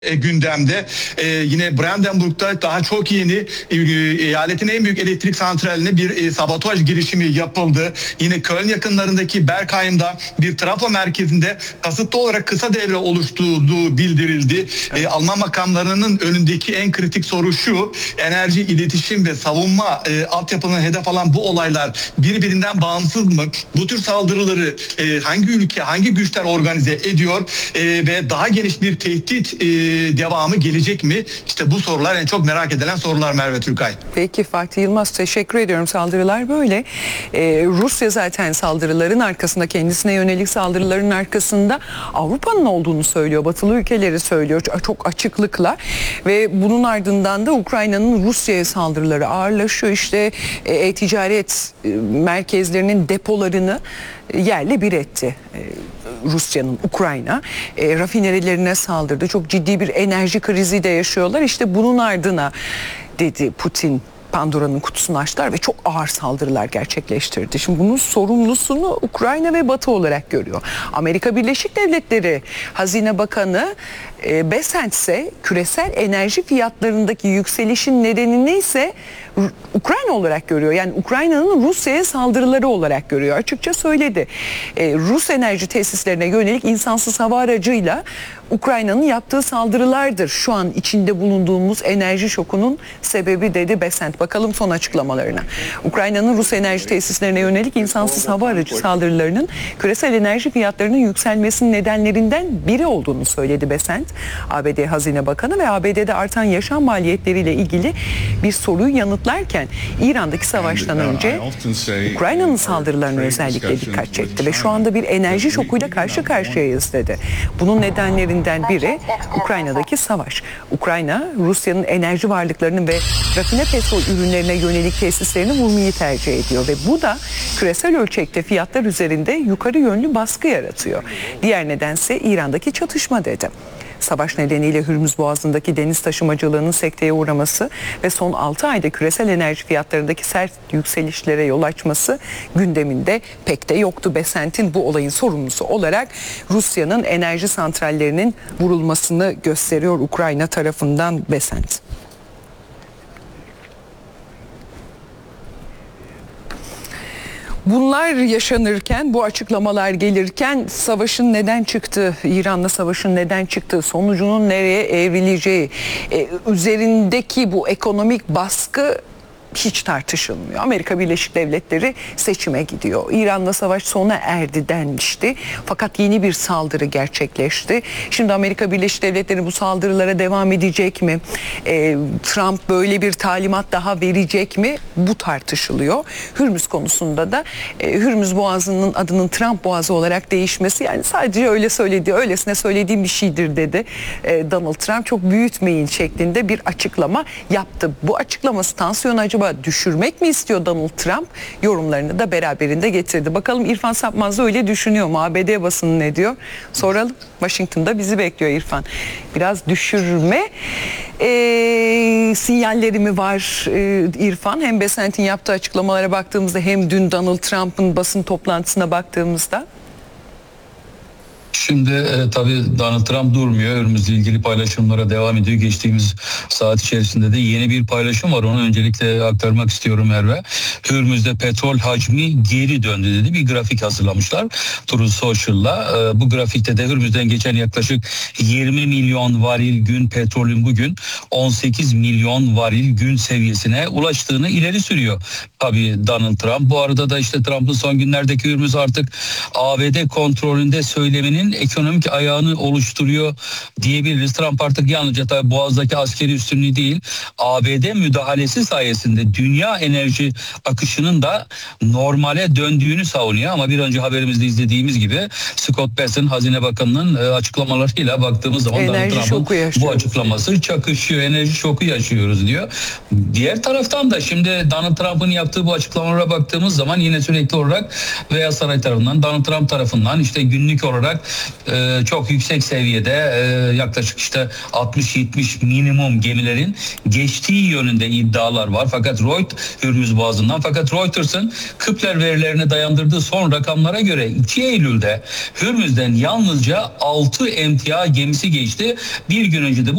Gündemde. Yine Brandenburg'da daha çok yeni eyaletin en büyük elektrik santraline bir sabotaj girişimi yapıldı. Yine Köln yakınlarındaki Bergheim'da bir trafo merkezinde kasıtlı olarak kısa devre oluşturduğu bildirildi. Alman makamlarının önündeki en kritik soru şu: enerji, iletişim ve savunma altyapını hedef alan bu olaylar birbirinden bağımsız mı? Bu tür saldırıları hangi ülke, hangi güçler organize ediyor ve daha geniş bir tehdit devamı gelecek mi? İşte bu sorular en çok merak edilen sorular Merve Türkay. Peki Fatih Yılmaz, teşekkür ediyorum. Saldırılar böyle. Rusya zaten saldırıların arkasında, kendisine yönelik saldırıların arkasında Avrupa'nın olduğunu söylüyor. Batılı ülkeleri söylüyor çok açıklıkla ve bunun ardından da Ukrayna'nın Rusya'ya saldırıları ağırlaşıyor. İşte ticaret merkezlerinin depolarını yerle bir etti. Rusya'nın Ukrayna rafinerilerine saldırdı. Çok ciddi bir enerji krizi de yaşıyorlar. İşte bunun ardına dedi Putin, Pandora'nın kutusunu açtılar ve çok ağır saldırılar gerçekleştirdi. Şimdi bunun sorumlusunu Ukrayna ve Batı olarak görüyor. Amerika Birleşik Devletleri Hazine Bakanı Bessent ise küresel enerji fiyatlarındaki yükselişin nedenini ise Ukrayna olarak görüyor. Yani Ukrayna'nın Rusya'ya saldırıları olarak görüyor. Açıkça söyledi. Rus enerji tesislerine yönelik insansız hava aracıyla Ukrayna'nın yaptığı saldırılardır şu an içinde bulunduğumuz enerji şokunun sebebi dedi Bessent. Bakalım son açıklamalarına. Ukrayna'nın Rus enerji tesislerine yönelik insansız hava aracı saldırılarının küresel enerji fiyatlarının yükselmesinin nedenlerinden biri olduğunu söyledi Bessent. ABD Hazine Bakanı ve ABD'de artan yaşam maliyetleriyle ilgili bir soruyu yanıtlarken İran'daki savaştan önce Ukrayna'nın saldırılarına özellikle dikkat çekti ve şu anda bir enerji şokuyla karşı karşıyayız dedi. Bunun nedenlerinden biri Ukrayna'daki savaş. Ukrayna, Rusya'nın enerji varlıklarının ve rafine petrol ürünlerine yönelik tesislerini vurmayı tercih ediyor ve bu da küresel ölçekte fiyatlar üzerinde yukarı yönlü baskı yaratıyor. Diğer nedense İran'daki çatışma dedi. Savaş nedeniyle Hürmüz Boğazı'ndaki deniz taşımacılığının sekteye uğraması ve son 6 ayda küresel enerji fiyatlarındaki sert yükselişlere yol açması gündeminde pek de yoktu. Bessent'in bu olayın sorumlusu olarak Rusya'nın enerji santrallerinin vurulmasını gösteriyor Ukrayna tarafından Bessent. Bunlar yaşanırken, bu açıklamalar gelirken savaşın neden çıktığı, İran'la savaşın neden çıktığı, sonucunun nereye evrileceği, üzerindeki bu ekonomik baskı hiç tartışılmıyor. Amerika Birleşik Devletleri seçime gidiyor. İran'la savaş sona erdi denmişti. Fakat yeni bir saldırı gerçekleşti. Şimdi Amerika Birleşik Devletleri bu saldırılara devam edecek mi? Trump böyle bir talimat daha verecek mi? Bu tartışılıyor. Hürmüz konusunda da Hürmüz Boğazı'nın adının Trump Boğazı olarak değişmesi, yani sadece öylesine söylediğim bir şeydir dedi. Donald Trump çok büyütmeyin şeklinde bir açıklama yaptı. Bu açıklaması tansiyonu acaba düşürmek mi istiyor Donald Trump? Yorumlarını da beraberinde getirdi. Bakalım İrfan Sapmaz da öyle düşünüyor mu? ABD basını ne diyor? Soralım. Washington'da bizi bekliyor İrfan. Biraz düşürme sinyalleri mi var İrfan? Hem Bessent'in yaptığı açıklamalara baktığımızda hem dün Donald Trump'ın basın toplantısına baktığımızda. Şimdi tabii Donald Trump durmuyor. Hürmüz'le ilgili paylaşımlara devam ediyor. Geçtiğimiz saat içerisinde de yeni bir paylaşım var. Onu öncelikle aktarmak istiyorum Merve. Hürmüz'de petrol hacmi geri döndü dedi. Bir grafik hazırlamışlar Truth Social'la. Bu grafikte de Hürmüz'den geçen yaklaşık 20 milyon varil gün petrolün bugün 18 milyon varil gün seviyesine ulaştığını ileri sürüyor. Tabii Donald Trump. Bu arada da işte Trump'ın son günlerdeki Hürmüz artık ABD kontrolünde söyleminin ekonomik ayağını oluşturuyor diyebiliriz. Trump artık yalnızca tabii Boğaz'daki askeri üstünlüğü değil, ABD müdahalesi sayesinde dünya enerji akışının da normale döndüğünü savunuyor. Ama bir önce haberimizde izlediğimiz gibi Scott Bessent Hazine Bakanı'nın açıklamalarıyla baktığımız zaman Donald Trump'ın bu açıklaması çakışıyor. Enerji şoku yaşıyoruz diyor. Diğer taraftan da şimdi Donald Trump'ın yaptığı bu açıklamalara baktığımız zaman yine sürekli olarak Beyaz Saray tarafından, Donald Trump tarafından işte günlük olarak çok yüksek seviyede yaklaşık işte 60-70 minimum gemilerin geçtiği yönünde iddialar var. Fakat Hürmüz Boğazı'ndan. Fakat Reuters'ın Kıpler verilerine dayandırdığı son rakamlara göre 2 Eylül'de Hürmüz'den yalnızca 6 emtia gemisi geçti. Bir gün önce de bu